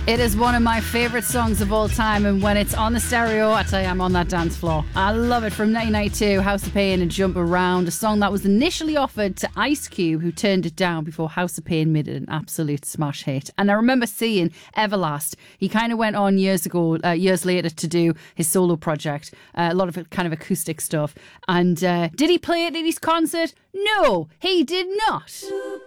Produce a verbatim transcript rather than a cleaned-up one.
It is one of my favourite songs of all time, and when it's on the stereo, I tell you, I'm on that dance floor. I love it. From nineteen ninety-two, House of Pain and Jump Around, a song that was initially offered to Ice Cube, who turned it down before House of Pain made it an absolute smash hit. And I remember seeing Everlast. He kind of went on years ago, uh, years later, to do his solo project, uh, a lot of kind of acoustic stuff. And uh, did he play it at his concert? No, he did not.